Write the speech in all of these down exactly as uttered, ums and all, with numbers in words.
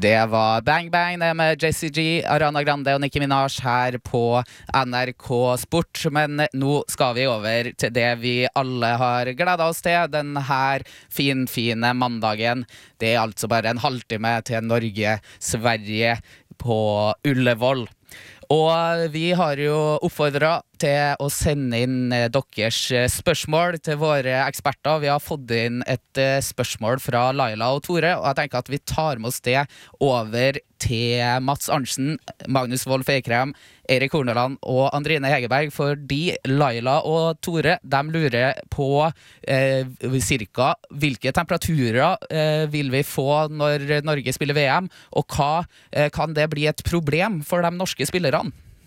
Det var Bang Bang det med J C G, Ariana Grande og Nicki Minaj her på N R K Sport. Men nå skal vi over til det vi alle har gledet oss til, den her fin, fine mandagen. Det er altså bare en halvtime til Norge-Sverige på Ullevål. Og vi har jo oppfordret til å sende inn deres spørsmål til våre eksperter. Vi har fått inn et spørsmål fra Laila og Tore, og jeg tenker at vi tar med oss det over til Mats Arntzen, Magnus Wolff Eikrem, Erik Horneland og Andrine Hegerberg, fordi Laila og Tore, de lurer på eh, cirka hvilke temperaturer eh, vil vi få når Norge spiller V M, og hva eh, kan det bli et problem for de norske spillerne?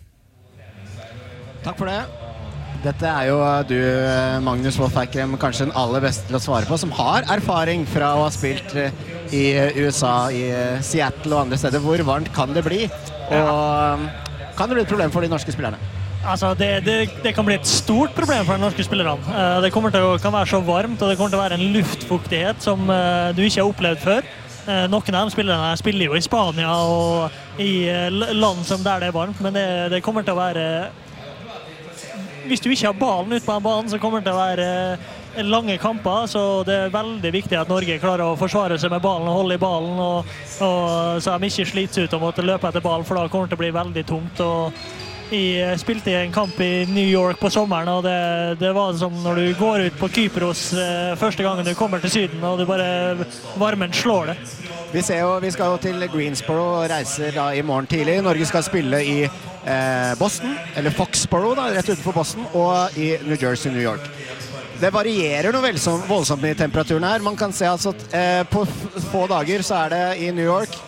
Takk for det. Dette er jo du, Magnus Wolff Eikrem, kanskje den aller beste til å svare på, som har erfaring fra å ha spilt i U S A, i Seattle og andre steder. Hvor varmt kan det bli? Og kan det bli et problem for de norske spillerne? Altså, det, det, det kan bli et stort problem for de norske spillerne. Det kommer til å, kan være så varmt, og det kommer til å være en luftfuktighet som du ikke har opplevd før. Noen av de spillerne spiller jo i Spania og i land som der det er varmt, men det, det kommer til å være... Hvis du ikke har ballen ut på den banen, så kommer det til å være lange kamper, så det er veldig viktig at Norge klarer å forsvare seg med ballen og holde i ballen, og, og så de ikke slits ut og måtte løpe etter ballen, for da kommer det til å bli veldig tungt. Og jeg spilte en kamp i New York på sommeren, og det, det var som når du går ut på Kypros første gangen du kommer til syden, og du bare, varmen slår det. Vi ser jo, vi skal jo til Greensboro og reiser da i morgen tidlig. Norge skal spille i eh, Boston, eller Foxborough da, rett utenfor Boston, og i New Jersey, New York. Det varierer noe voldsomt, voldsomt i temperaturen her. Man kan se altså at eh, på få dager så er det i New York,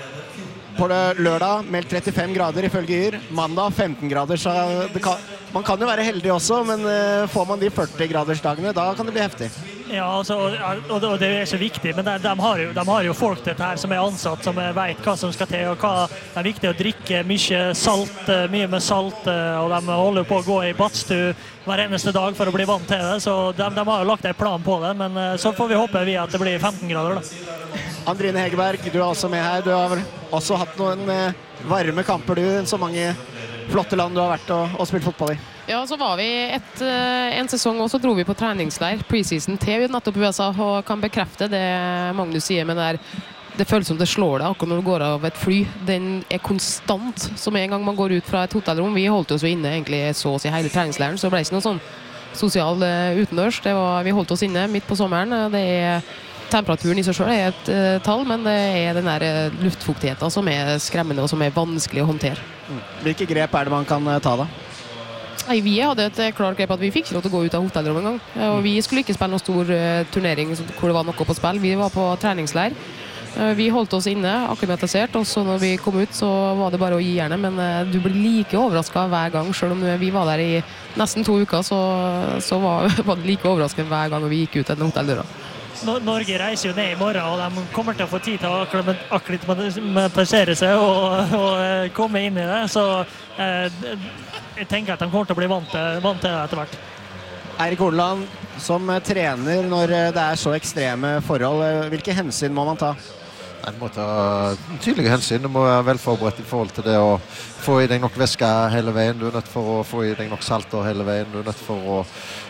på det lørdag meldt trettifem grader ifølge Yr, mandag femten grader, så det kan, man kan jo være heldig også, men eh, får man de førti graders dagene, da kan det bli heftig. Ja, altså, og, og det er så viktig, men de, de, har jo, de har jo folk dette her som er ansatt, som vet hva som skal til, og hva det er viktig å drikke mye salt, mye med salt, og de holder på å gå i badstue hver eneste dag for å bli vant til det, så de, de har jo lagt en plan på det, men så får vi håpe vi at det blir femten grader da. Andrine Hegerberg, du er også med her. Du har også hatt noen varme kamper, du, så mange flotte land du har vært og, og spilt fotball i. Ja, så var vi et, en sesong, og så dro vi på treningsleir, preseason til nettopp U S A, og kan bekrefte det Magnus sier, men det, er, det føles som det slår deg akkurat når du går av et fly. Den er konstant, som en gang man går ut fra et hotellrom. Vi holdt oss jo inne egentlig så å si hele treningsleiren, så ble det ikke noe sånn sosial utendørs. Det var, vi holdt oss inne midt på sommeren. Det er temperaturen i seg selv er et uh, tall, men det er den der uh, luftfuktigheten som er skremmende og som er vanskelig å håndtere. Mm. Hvilke grep er det man kan uh, ta da? Nei, vi hadde et klart grep at vi fikk ikke lov til å gå ut av hotellrommet en gang. Og vi skulle ikke spille noen stor uh, turnering hvor det var noe på spill. Vi var på treningsleir. Uh, vi holdt oss inne, akklimatisert, og så når vi kom ut så var det bare å gi gjerne, men uh, du blir like overrasket hver gang, selv om vi var der i nesten to uker, så, så var, var det like overraskende hver gang vi gikk ut av hotelldøra. Norge reiser jo ned i morgen, og de kommer til å få tid til å akklimatisere seg og, og komme inn i det, så eh, jeg tenker at de kommer til å bli vant til, vant til det etter hvert. Erik Horneland, som trener når det er så ekstreme forhold, hvilke hensyn må man ta? Du må ta tydelige hensyn. Du må være velforberedt i forhold til det å få i deg nok væske hele veien. Du er nødt for å få i deg nok salter hele veien. Du er nødt for å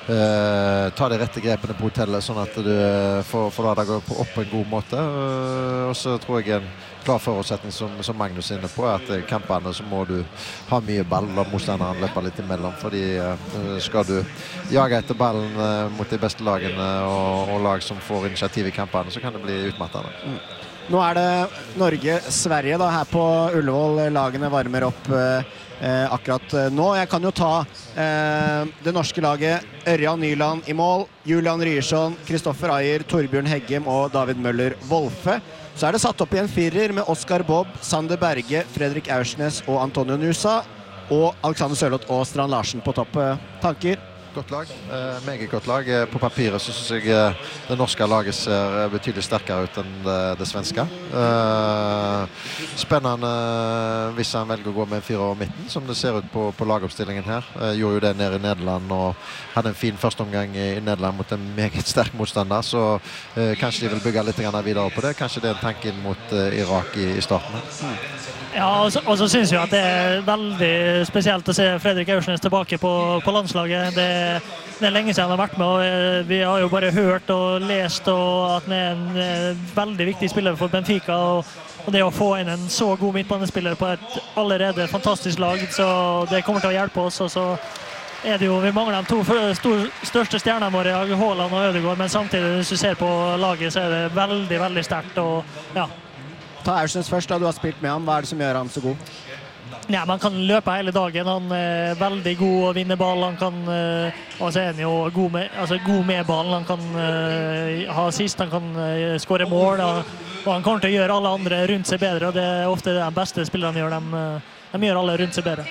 uh, ta de rette grepene på hotellet, sånn at du får, får la deg gå opp på en god måte. Uh, og så tror jeg en klar forutsetning som, som Magnus er inne på, er at i kampene så må du ha mye ball, og motstanderen løper litt imellom, fordi uh, skal du jage etter ballen uh, mot de beste lagene og, og lag som får initiativ i kampene, så kan det bli utmattende. Mm. Nå er det Norge-Sverige da, her på Ullevål. Lagene varmer opp eh, akkurat nå. Jeg kan jo ta eh, det norske laget. Ørjan Nyland i mål, Julian Ryerson, Kristoffer Ayer, Torbjørn Heggem og David Møller Wolfe. Så er det satt opp i en firer med Oskar Bobb, Sander Berge, Fredrik Aursnes og Antonio Nusa, og Alexander Sørloth og Strand Larsen på topp. Tanker? godt lag. Eh, meget godt lag. Eh, på papiret så synes jeg eh, det norske laget ser betydelig sterkere ut enn det, det svenske. Eh, spennende hvis han velger å gå med en fire over midten, som det ser ut på, på lagoppstillingen her. Eh, gjorde jo det nede i Nederland og hadde en fin første omgang i, i Nederland mot en meget sterk motstander, så eh, kanskje de vil bygge litt videre på det. Kanskje det er en tanke inn mot eh, Irak i, i starten. Mm. Ja, og så, og så synes jeg at det er veldig spesielt å se Fredrik Aursnes tilbake på, på landslaget. Det, det er lenge siden han har vært med, og vi har jo bare hørt og lest og at han er en eh, veldig viktig spiller for Benfica, og, og det å få inn en så god midtbanespiller på et allerede fantastisk lag, så det kommer til å hjelpe oss. Og så er det jo, vi mangler de to stor, største stjernene våre, Haaland og Ødegaard, men samtidig hvis du ser på laget så er det veldig, veldig sterkt, og ja. Ta Aursnes først, da du har spilt med ham. Hva er det som gjør ham så god? Ja, man kan løpe hele dagen. Han er veldig god å vinne ball. Han kan, altså er han jo god med, altså god med ballen. Han kan uh, ha assist, han kan uh, skåre mål, og, og han kommer til å gjøre alle andre rundt seg bedre, og det er ofte de beste spillerne gjør. De, de gjør alle rundt seg bedre.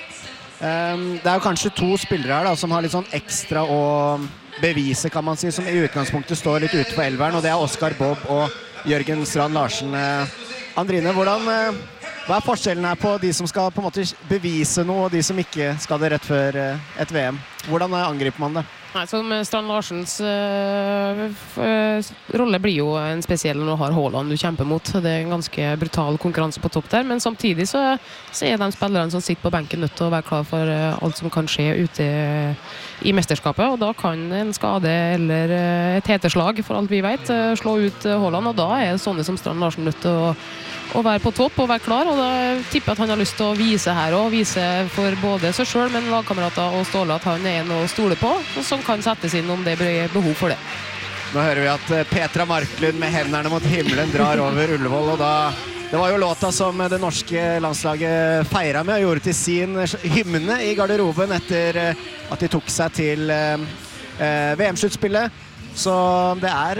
Um, det er jo kanskje to spillere her da, som har litt sånn ekstra å bevise, kan man si, som i utgangspunktet står litt ute på elveren, og det er Oscar Bob og Jørgen Strand Larsen. Andrine, hvordan, hva er forskjellen her på de som skal på en måte bevise noe, og de som ikke skal det rett før et V M? Hvordan angriper man det? Nei, som Strand Larsens øh, øh, rolle blir jo en spesiell når du har Haaland du kjemper mot. Det er en ganske brutal konkurranse på topp der, men samtidig så, så er de spillerne som sitter på benken nødt til å være klar for uh, alt som kan skje ute i mesterskapet, og da kan en skade eller uh, et heteslag, for alt vi vet, uh, slå ut uh, Haaland, og da er sånne som Strand Larsen nødt til å å være på topp og være klar, og da tipper jeg at han har lyst til å vise her og vise for både seg selv, men lagkamerater og Ståle at han er en å stole på, og som kan settes inn om det blir behov for det. Nå hører vi at Petra Marklund med hendene mot himmelen drar over Ullevål, og da, det var jo låta som det norske landslaget feiret med og gjorde til sin hymne i garderoben etter at de tok seg til eh, V M-sluttspillet. Så det er,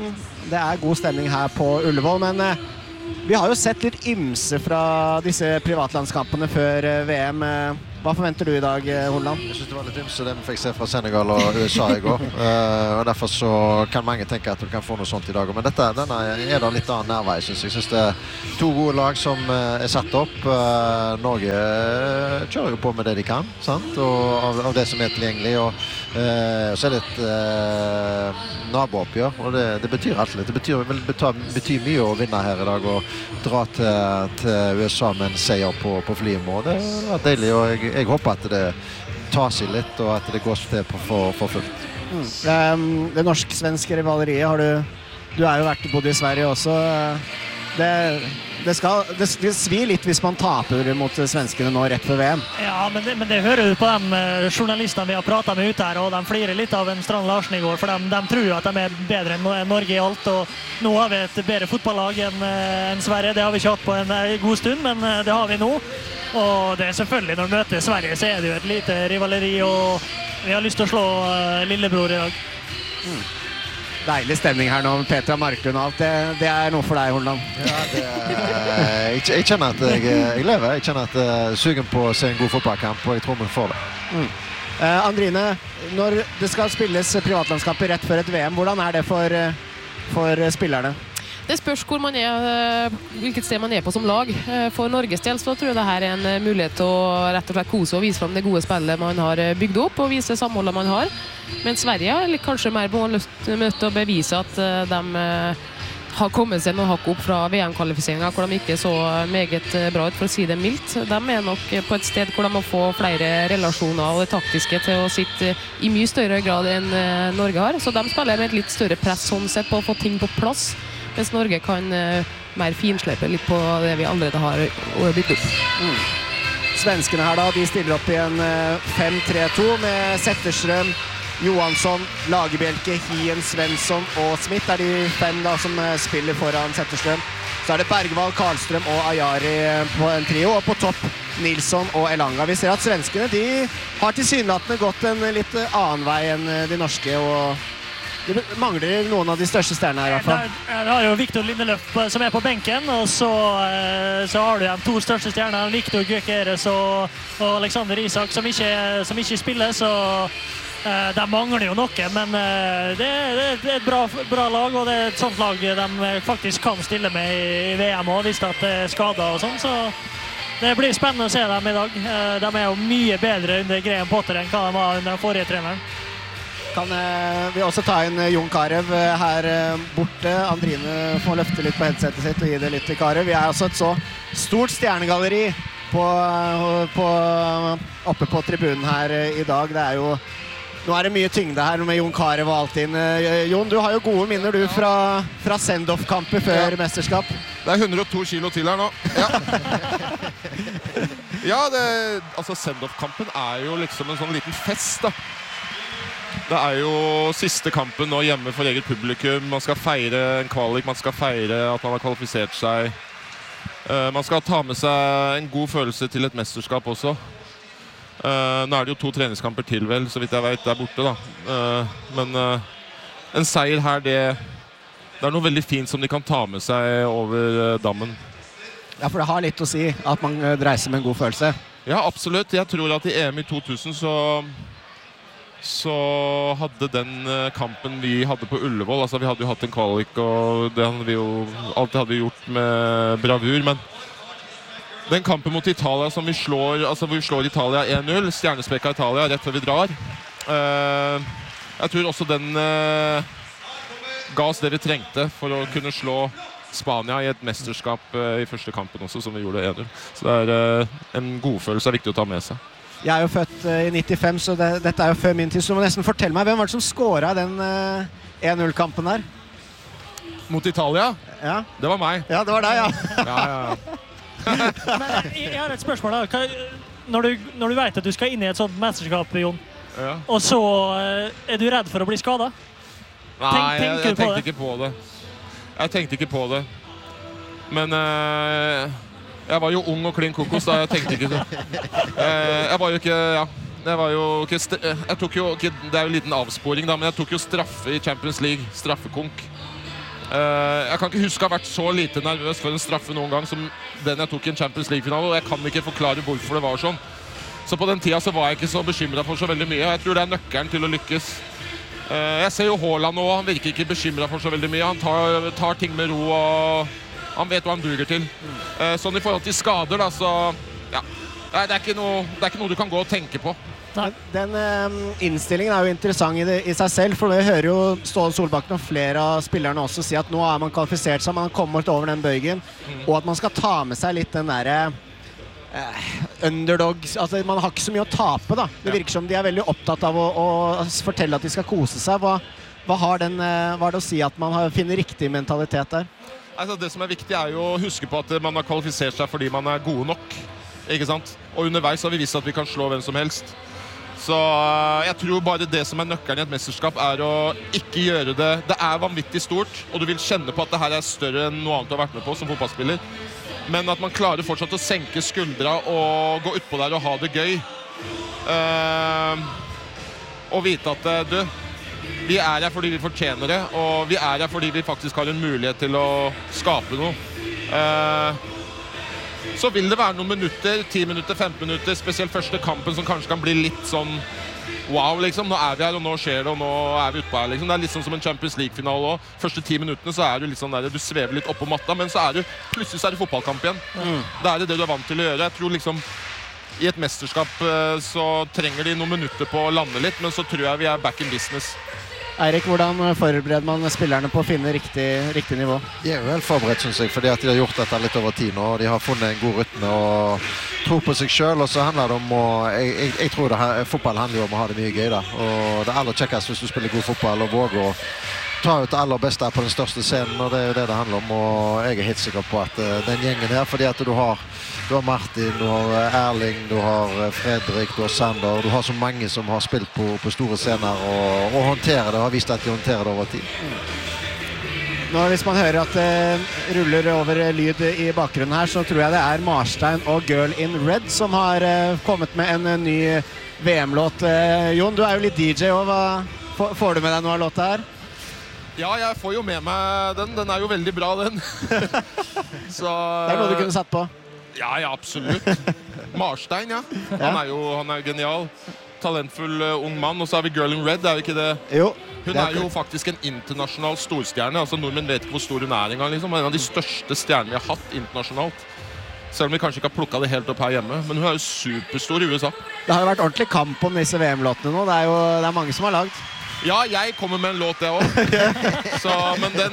det er god stemning her på Ullevål, men eh, vi har jo sett litt ymse fra disse privatlandskampene før V M. Hva forventer du i dag, Holland? Jeg synes det var litt ymse det vi fikk se fra Senegal og U S A i går. uh, og derfor så kan mange tenke at du kan få noe sånt i dag. Men dette, denne er da litt annen nærvei, synes jeg. Jeg synes det er to gode lag som uh, er satt opp. Uh, Norge uh, kjører jo på med det de kan, sant? Og av, av det som er tilgjengelig. Og uh, så er det et uh, nabooppgjør, og det, det betyr alt litt. Det betyr, vil bety, betyr mye å vinne her i dag og dra til, til U S A med en seier på, på Flymo. Det er deilig, og jeg Jeg håper at det tar seg litt, og at det går til for, for fullt. Mm. Um, det norsk-svenske rivaleriet, har du, du er jo vært bodd i Sverige også. Det, det, skal, det, det svir litt hvis man taper mot svenskene nå rett før V M. Ja, men det, men det hører du på de journalistene vi har pratet med ute her, og de flirer litt av en Strand Larsen i går, for de, de tror at de er bedre enn Norge i alt, og nå har vi et bedre fotballag enn en Sverige. Det har vi ikke hatt på en god stund, men det har vi nå. Og det er selvfølgelig, når vi møter Sverige, så er det jo et lite rivaleri, og vi har lyst til å slå uh, lillebror i dag. Mm. Deilig stemning her nå, Petra Marklund og alt. Det, det er noe for deg, Holland. Ja, det, jeg, jeg kjenner at jeg, jeg lever. Jeg kjenner at jeg er sugen på å se en god fotballkamp, og jeg tror vi får det. Mm. Uh, Andrine, når det skal spilles privatlandskaper rett før et V M, hvordan er det for, for spillerne? Det spørs hvor man er, hvilket sted man er på som lag. For Norges del så tror jeg dette er en mulighet til å rett og slett kose og vise frem det gode spillet man har bygd opp, og vise samholdet man har. Men Sverige er kanskje mer nødt til å bevise at de har kommet seg noen hakk opp fra V M-kvalifiseringen, hvor de ikke så meget bra ut, for å si det mildt. De er nok på et sted hvor de må få flere relasjoner og det taktiske til å sitte i mye større grad enn Norge har. Så de spiller med et litt større press sånn sett på å få ting på plass, mens Norge kan uh, mer finslepe litt på det vi allerede har bygd opp. Mm. Svenskene her da, de stiller opp i en uh, fem tre to med Zetterström, Johansson, Lagerbjelke, Hien, Svensson og Smith er de fem da som uh, spiller foran Zetterström. Så er det Bergvall, Karlstrøm og Ayari på en trio, og på topp Nilsson og Elanga. Vi ser at svenskene de har tilsynelatende gått en litt annen vei enn de norske, og det mangler noen av de største stjernene her i hvert fall. Der, der har jo Victor Lindelöf som er på benken, og så, så har du de to største stjernene, Victor Gyökeres og, og Alexander Isak, som ikke, som ikke spiller, så Eh, De mangler jo noe, men eh, det, det, det er et bra, bra lag, og det er et sånt lag de faktisk kan stille med i V M også, hvis det er skader og sånn, så det blir spennende å se dem i dag. Eh, De er jo mye bedre under Graham Potter enn hva de var under den forrige treneren. Kan eh, vi også ta inn eh, Jon Carew eh, her eh, borte. Andrine får løfte litt på headsetet sitt og gi det litt til Carew. Vi er altså et så stort stjernegalleri på, på, oppe på tribunen her eh, i dag. Det er jo, nå er det mye tyngde her med Jon Carew og alt inn. Eh, Jon, du har jo gode minner du fra, fra send-off-kamper før ja. mesterskap. Det er hundre og to kilo til her nå. Ja, ja det, altså send-off-kampen er jo liksom en sånn liten fest da. Det er jo siste kampen nå hjemme for eget publikum. Man skal feire en kvalik, man skal feire at man har kvalifisert seg. Uh, man skal ta med seg en god følelse til et mesterskap også. Uh, nå er det jo to treningskamper til vel, så vidt jeg vet, der borte da. Uh, men uh, en seier her, det, det er noe veldig fint som de kan ta med seg over uh, dammen. Ja, for det har litt å si at man uh, reiser med en god følelse. Ja, absolutt. Jeg tror at i E M i to tusen så... så hadde den kampen vi hadde på Ullevål, altså vi hadde jo hatt en kvalik, og det hadde vi jo, alt det hadde vi gjort med bravur, men den kampen mot Italia som vi slår, altså vi slår Italia en null, stjernespekka Italia rett før vi drar, uh, jeg tror også den uh, ga oss det vi trengte for å kunne slå Spania i et mesterskap uh, i første kampen også, som vi gjorde en null. Så det er uh, en godfølelse er viktig å ta med seg. Jeg er jo født uh, i nittifem, så det, dette er jo før min tid. Så du må nesten fortelle meg, hvem var det som skåret den uh, en null-kampen der? Mot Italia? Ja. Det var meg. Ja, det var deg, ja. ja, ja, ja. Men jeg, jeg har et spørsmål da. Hva, når, du, når du vet at du skal inn i et sånt mesterskap, Jon, ja. og så uh, er du redd for å bli skadet? Nei, Tenk, jeg, jeg tenkte det? ikke på det. Jeg tenkte ikke på det. Men... Uh, Jeg var jo ung og klin kokos da, jeg tenkte ikke det. Jeg var jo ikke, ja, jeg var jo ikke, jeg tok jo ikke, det er jo en liten avsporing da, men jeg tok jo straffe i Champions League, straffekonk. Jeg kan ikke huske å ha vært så lite nervøs for en straffe noen gang som den jeg tok i en Champions League-finale, og jeg kan ikke forklare hvorfor det var sånn. Så på den tida så var jeg ikke så bekymret for så veldig mye, og jeg tror det er nøkkelen til å lykkes. Jeg ser jo Haaland nå, han virker ikke bekymret for så veldig mye, han tar, tar ting med ro og... Han vet hva han duger til. Mm. Sånn i forhold til skader, da, så ja. Det er ikke noe, det er ikke noe du kan gå og tenke på. Den, den um, innstillingen er jo interessant i, det, i seg selv, for vi hører jo Ståle Solbakken og flere av spillerne også si at nå har man kvalifisert seg, man har kommet over den bøygen, mm. og at man skal ta med seg litt den der uh, underdog, altså man har ikke så mye å tape da. Det virker som de er veldig opptatt av å, å fortelle at de skal kose seg. Hva, hva, har den, uh, hva er det å si at man har, finner riktig mentalitet der? Altså, det som er viktig er jo å huske på at man har kvalifisert seg fordi man er gode nok, ikke sant? Og underveis har vi visst at vi kan slå hvem som helst. Så jeg tror bare det som er nøkkelen i et mesterskap er å ikke gjøre det. Det er vanvittig stort, og du vil kjenne på at det her er større enn noe annet du har vært med på som fotballspiller. Men at man klarer fortsatt å senke skuldra og gå utpå der og ha det gøy. Uh, og vite at du... Vi er her fordi vi fortjener det, og vi er her fordi vi faktisk har en mulighet til å skape noe. Eh, så vil det være noen minutter, ti minutter, femten minutter, spesielt første kampen som kanskje kan bli litt sånn wow, liksom. Nå er vi her, og nå skjer det, og nå er vi utpå her, liksom. Det er litt sånn som en Champions League-finale også. Første ti minuttene så er du litt sånn der, du svever litt opp på matta, men så er du, plutselig så er det fotballkamp igjen. Mm. Det er det du er vant til å gjøre. Jeg tror liksom, i et mesterskap så trenger de noen minutter på å lande litt, men så tror jeg vi er back in business. Eirik, hvordan forbereder man spillerne på å finne riktig, riktig nivå? De er jo vel forberedt, synes jeg, fordi at de har gjort dette litt over tid nå, og de har funnet en god rytme og tro på seg selv, og så handler det om å, jeg, jeg, jeg tror det her, fotball handler jo om å ha det mye gøy da, og det er aller kjekkest hvis du spiller god fotball og våger å ta ut det aller beste på den største scenen, og det er jo det det handler om, og jeg er helt sikker på at uh, den gjengen her, fordi at du har, du har Martin, du har Erling, du har Fredrik, du har Sander, du har så mange som har spilt på, på store scener og, og håndterer det, og har vist at de håndterer det over tid. Mm. Nå, hvis man hører at det ruller over lyd i bakgrunnen her, så tror jeg det er Marstein og Girl in Red som har uh, kommet med en uh, ny V M-låt. Uh, Jon, du er jo litt D J, og hva får, får du med deg noe av låta her? Ja, jeg får jo med meg den. Den er jo veldig bra, den. Så, det er noe du kunne satt på? Ja, ja, absolutt. Marstein, ja. Han er jo han er genial. talentfull uh, ung mann, og så har vi Girl in Red, er vi ikke det? Jo. Hun det er jo faktisk en internasjonal storstjerne, altså nordmenn vet ikke hvor stor hun er engang, liksom. En av de største stjernene vi har hatt internasjonalt. Selv om vi kanskje ikke har plukket det helt opp her hjemme, men hun er jo superstor i U S A. Det har jo vært ordentlig kamp om disse V M-låtene nå. Det er jo det er mange som har lagd. Ja, jeg kommer med en låt det også. Så, men den,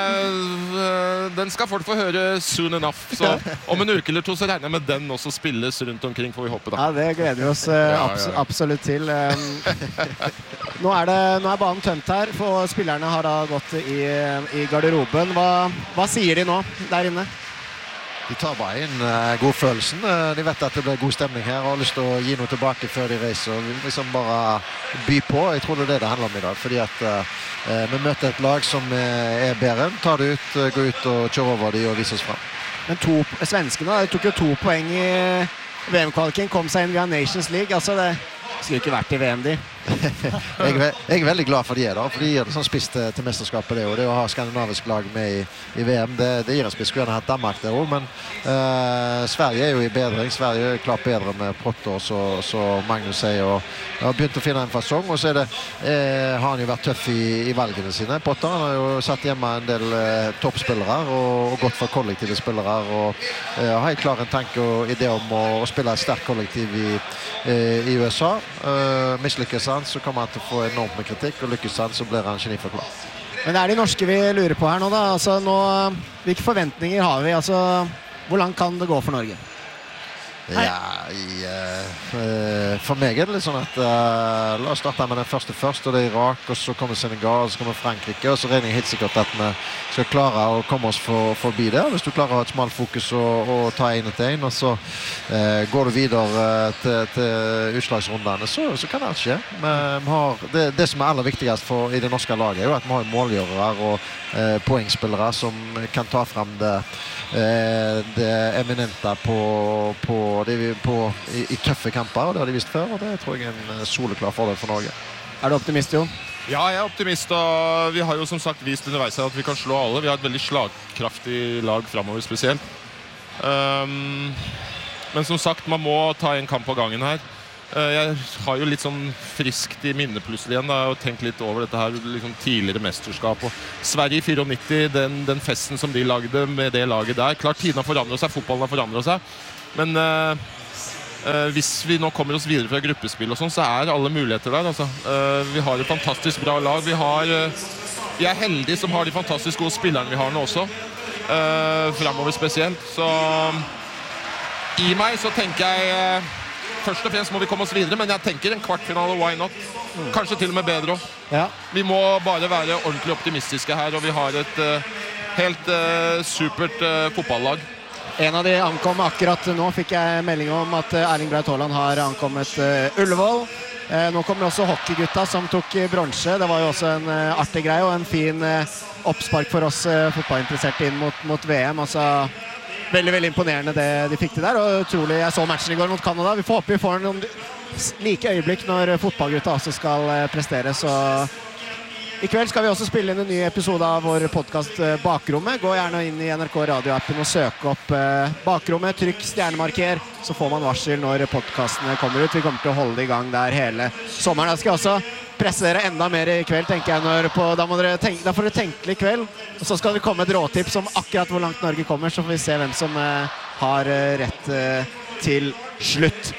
eh, den skal folk få høre soon enough. Så om en uke eller to så regner jeg med den også spilles rundt omkring, får vi håpe da. Ja, det gleder vi oss eh, Ja, ja, abs ja. absolutt til. Um, nå, er det, nå er banen tømt her, for spillerne har da gått i, i garderoben. Hva, hva sier de nå der inne? De tar bare inn uh, godfølelsen. Uh, de vet at det blir god stemning her og har lyst til å gi noe tilbake før de reiser. Og liksom bare by på. Jeg tror det er det det handler om i dag. Fordi at uh, vi møter et lag som er bedre. Ta det ut, uh, gå ut og kjøre over de og vise oss frem. Men to, svenskene de tok jo to poeng i V M-kvaliken, kom seg inn via Nations League. Altså det skulle ikke vært i V M de. jeg, er, jeg er veldig glad for de er da, for de gir det sånn spiss til, til mesterskapet det, og det å ha skandinavisk lag med i, i V M, det, det gir en spiss. Skulle gjerne hatt Danmark der også, men uh, Sverige er jo i bedring. Sverige er klart bedre med Potter, så, så Magnus sier, og har begynt å finne en fasong, og så er det, eh, har han jo vært tøff i, i valgene sine. Potter han har jo satt hjemme en del eh, toppspillere, og, og gått for kollektive spillere, og eh, har helt klar en tanke og idé om å, å spille et sterkt kollektiv i, eh, i U S A. Uh, mislykkes han, så kommer han til å få enormt med kritikk, og lykkes han, så blir han geniforklart. Men det er de norske vi lurer på her nå da. Altså, nå hvilke forventninger har vi? Altså, hvor langt kan det gå for Norge? Ja, i, uh, for meg er det litt sånn at uh, la oss starte med den første først, og det er Irak, og så kommer Senegal, og så kommer Frankrike, og så regner jeg helt sikkert at vi skal klare å komme oss for, forbi det. Hvis du klarer å ha et smalt fokus og, og ta en etter en, og så uh, går du videre uh, til, til utslagsrundene, så, så kan alt skje. Men vi har, det, det som er aller viktigst for, i det norske laget er jo at vi har målgjørere og uh, poengspillere som kan ta frem det, uh, det eminente på, på det vi på i, i tøffe kamper, og det har de visst før, og det tror jeg er en soleklar fordel for Norge. Er du optimist, Jon? Ja, jeg er optimist, og vi har jo som sagt vist underveis at vi kan slå alle. Vi har et veldig slagkraftig lag fremover spesielt. Um, men som sagt, man må ta en kamp på gangen her. Uh, jeg har jo litt sånn friskt i minne plutselig igjen, da, og tenkt litt over dette her liksom tidligere mesterskap. Og Sverige i nittifire, den, den festen som de lagde med det laget der. Klart, tiden har forandret seg, fotballen har forandret seg. Men uh, uh, hvis vi nå kommer oss videre fra gruppespill og sånn, så er alle muligheter der. Altså. Uh, vi har et fantastisk bra lag. Vi, har, uh, vi er heldige som har de fantastisk gode spillerne vi har nå også. Uh, fremover spesielt. Så um, i meg så tenker jeg uh, først og fremst må vi komme oss videre, men jeg tenker en kvartfinale, why not? Kanskje til og med bedre også. Ja. Vi må bare være ordentlig optimistiske her, og vi har et uh, helt uh, supert uh, fotballag. En av de ankom akkurat nå, fikk jeg melding om at Erling Braut Haaland har ankommet uh, Ullevål. Uh, nå kommer også hockeygutta som tok bronse. Det var jo også en uh, artig greie og en fin uh, oppspark for oss uh, fotballinteresserte inn mot, mot V M. Altså, veldig, veldig imponerende det de fikk til der, og utrolig, jeg så matchen i går mot Canada. Vi får håpe vi får noen like øyeblikk når fotballgutta også skal uh, prestere, så i kveld skal vi også spille inn en ny episode av vår podcast Bakrommet. Gå gjerne inn i N R K radioappen og søk opp eh, Bakrommet, trykk stjernemarker, så får man varsel når podcastene kommer ut. Vi kommer til å holde det i gang der hele sommeren. Da skal jeg også presse dere enda mer i kveld, tenker jeg. Når på, da, må dere tenke, da får dere tenke litt i kveld, og så skal det komme et råtips om akkurat hvor langt Norge kommer, så får vi se hvem som eh, har eh, rett eh, til slutt.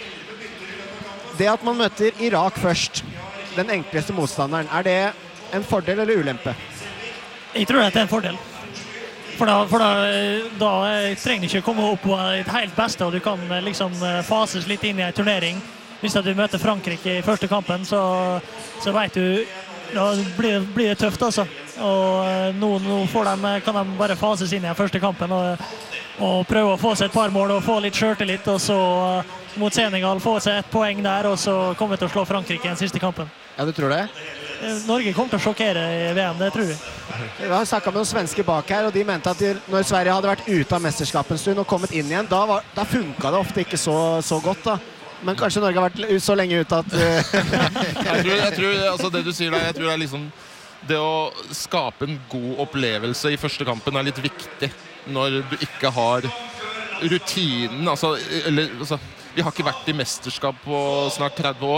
Det at man møter Irak først, den enkleste motstanderen, er det en fordel eller ulempe? Jeg tror det er en fordel. For da, for da, da trenger du ikke komme opp på et helt beste, og du kan liksom fases litt inn i en turnering. Hvis du møter Frankrike i første kampen, så, så vet du, da blir, blir det tøft altså. Og nå, nå får de, kan de bare fases inn i den første kampen, og, og prøve å få seg et par mål, og få litt skjørtelite, og så mot Senegal få seg et poeng der, og så komme til å slå Frankrike i den siste kampen. Ja, du tror det? Norge kommer til å sjokkere i V M, det tror vi. Vi har snakket med noen svenske bak her, og de mente at de, når Sverige hadde vært ute av mesterskapet en stund og kommet inn igjen, da, var, da funket det ofte ikke så, så godt da. Men kanskje Norge har vært så lenge ute at... Uh... jeg tror, jeg tror, altså det du sier der, jeg tror det er liksom det å skape en god opplevelse i første kampen er litt viktig når du ikke har rutinen, altså, eller, altså vi har ikke vært i mesterskap på snart tretti år.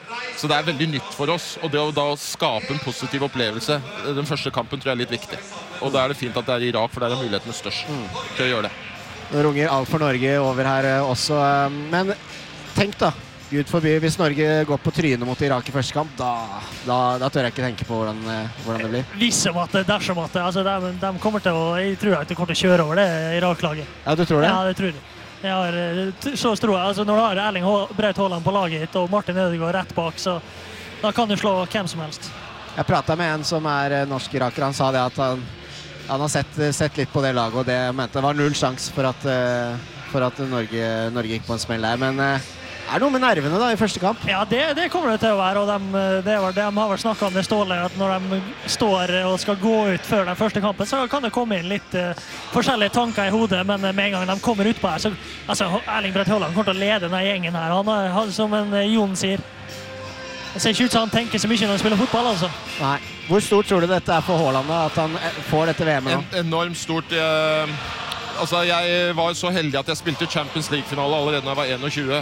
Så det er veldig nytt for oss, og det å da skape en positiv opplevelse den første kampen tror jeg er litt viktig. Og da er det fint at det er Irak, for der er mulighetene størst mm. til å gjøre det. Nå runger alt for Norge over her også, men tenk da, Gud forby, hvis Norge går på trynet mot Irak i første kamp, da, da, da tør jeg ikke tenke på hvordan, hvordan det blir. Visum at det, dersom at det, altså de, de kommer til å, jeg tror at de kommer til å kjøre over det Irak-laget. Ja, du tror det? Ja, det tror jeg. Jeg har, så tror jeg, altså når du har Erling Braut Haaland på laget hit, og Martin Ødegaard rett bak, så da kan du slå hvem som helst. Jeg pratet med en som er norsk-iraker, han sa det at han, han har sett, sett litt på det laget, og det mente det var null sjans for at, for at Norge, Norge gikk på en smell der, men er det noe med nervene da i første kamp? Ja, det, det kommer det til å være, og de, det var, de har vel snakket om det Ståle, at når de står og skal gå ut før den første kampen, så kan det komme inn litt uh, forskjellige tanker i hodet, men med en gang de kommer ut på her, så altså, Erling Braut Haaland kommer til å lede denne gjengen her. Han er, han, som en uh, Jon sier, det ser ikke ut som han tenker så mye når han spiller fotball, altså. Nei. Hvor stort tror du dette er for Haaland da, at han får dette V M nå? En, enormt stort. Jeg, altså, jeg var så heldig at jeg spilte Champions League-finale allerede når jeg var enogtjue.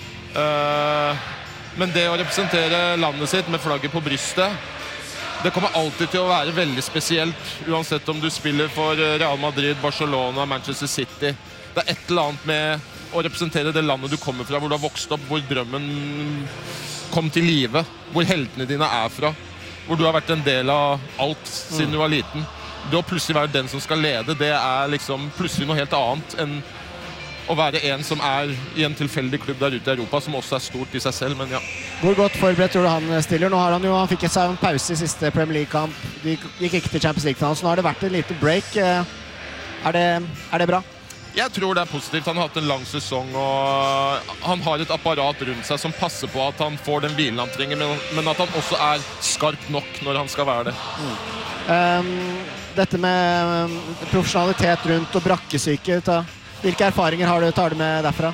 Uh, men det å representere landet sitt med flagget på brystet, det kommer alltid til å være veldig spesielt, uansett om du spiller for Real Madrid, Barcelona, Manchester City. Det er et eller annet med å representere det landet du kommer fra, hvor du har vokst opp, hvor drømmen kom til live, hvor heltene dine er fra, hvor du har vært en del av alt siden mm. du var liten. Det å plutselig være den som skal lede, det er liksom plutselig noe helt annet enn å være en som er i en tilfeldig klubb der ute i Europa, som også er stort i seg selv, men ja. Hvor godt forberedt tror du han stiller? Nå har han jo, han fikk seg en pause i siste Premier League-kamp. De gikk ikke til Champions League-finalen, så nå har det vært en liten break. Er det, er det bra? Jeg tror det er positivt. Han har hatt en lang sesong, og han har et apparat rundt seg som passer på at han får den hvilen han trenger, men at han også er skarp nok når han skal være det. Mm. Um, dette med profesjonalitet rundt og brakkesyke, da. Hvilke erfaringer har du, tar du med derfra?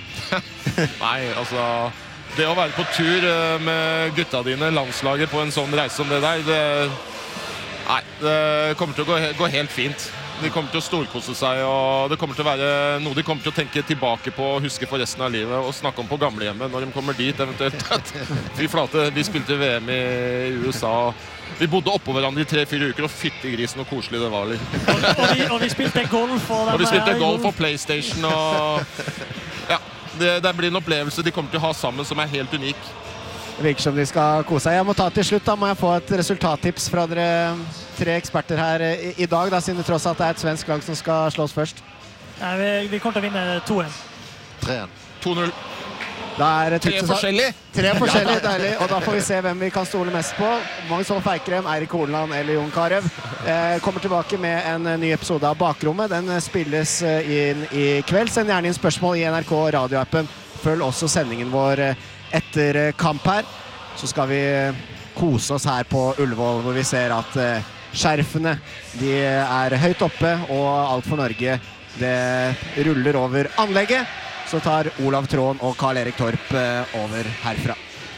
Nei, altså det å være på tur med gutta dine, landslaget på en sånn reise som det der, det, nei, det kommer til å gå, gå helt fint. De kommer til å storkose seg, og det kommer til å være noe de kommer til å tenke tilbake på og huske for resten av livet, og snakke om på gamlehjemmet når de kommer dit eventuelt. Fy flate, vi spilte V M i U S A. Vi bodde oppå hverandre i tre-fire uker, og fytti grisen og koselig det var. Og, og, vi, og vi spilte golf. Og, og vi spilte golf og PlayStation. Og, ja, det, det blir en opplevelse de kommer til å ha sammen som er helt unik. Det virker som de skal kose seg. Jeg må ta til slutt, da må jeg få et resultattips fra dere tre eksperter her i, i dag, da, siden det tross alt er et svensk lag som skal slås først. Nei, vi, vi kommer til å vinne to en. tre en. to null. Er tre forskjellige. Tre forskjellige, deilig. Og da får vi se hvem vi kan stole mest på. Magnus Wolff Eikrem, Eirik Horneland eller Jon Carew. Eh, kommer tilbake med en ny episode av Bakrommet. Den spilles inn i kveld. Send gjerne inn spørsmål i N R K radioappen. Følg også sendingen vår etter kamp her. Så skal vi kose oss her på Ullevål, hvor vi ser at eh, skjerfene de er høyt oppe, og Alt for Norge det ruller over anlegget. Så tar Olav Tråen og Karl-Erik Torp over herfra.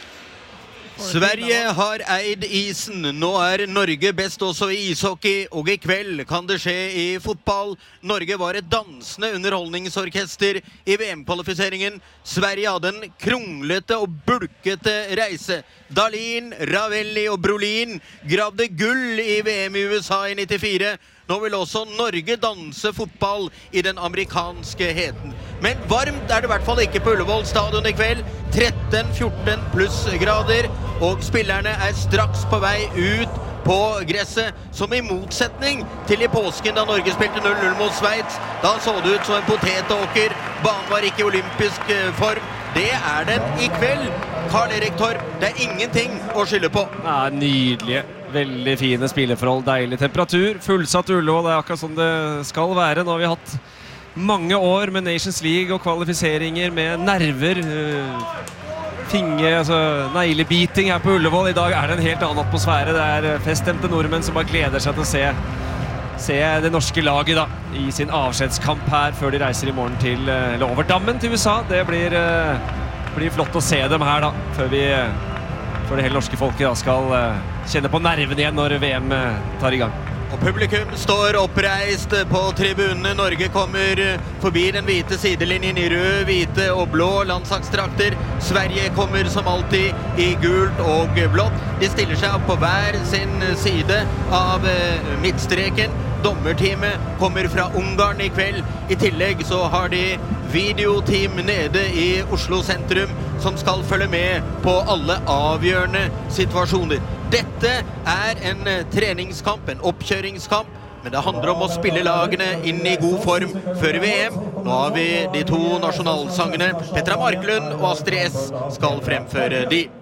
Sverige har eid isen. Nå er Norge best også i ishockey, og i kveld kan det skje i fotball. Norge var et dansende underholdningsorkester i V M-kvalifiseringen. Sverige hadde en kronglete og bulkete reise. Dahlin, Ravelli og Brolin gravde gull i V M i U S A i nittifire. Nå vil også Norge danse fotball i den amerikanske heten. Men varmt er det i hvert fall ikke på Ullevål stadion i kveld. tretten fjorten pluss grader, og spillerne er straks på vei ut på gresset, som i motsetning til i påsken da Norge spilte null null mot Sveits. Da så det ut som en potetåker. Banen var ikke i olympisk form. Det er den i kveld. Karl-Erik Torp, det er ingenting å skylde på. Ja, nydelige. Veldig fine spilleforhold, deilig temperatur. Fullsatt Ullevål, det er akkurat som det skal være. Nå har vi hatt mange år med Nations League og kvalifiseringer med nerver. Finge, altså neglebiting her på Ullevål. I dag er det en helt annen atmosfære. Det er feststemte nordmenn som bare gleder seg til å se, se det norske laget da, i sin avskjedskamp her før de reiser i morgen til, eller over dammen til U S A. Det blir, blir flott å se dem her da, før vi... For det hele norske folket da, skal uh, kjenne på nerven igjen når V M uh, tar i gang. Og publikum står oppreist på tribunene. Norge kommer forbi den hvite sidelinjen i rød, hvite og blå landslagsdrakter. Sverige kommer som alltid i gult og blått. De stiller seg opp på hver sin side av midtstreken. Dommerteamet kommer fra Ungarn i kveld. I tillegg så har de videoteam nede i Oslo sentrum som skal følge med på alle avgjørende situasjoner. Dette er en treningskamp, en oppkjøringskamp, men det handler om å spille lagene inn i god form før V M. Nå har vi de to nasjonalsangene. Petra Marklund og Astrid S skal fremføre de.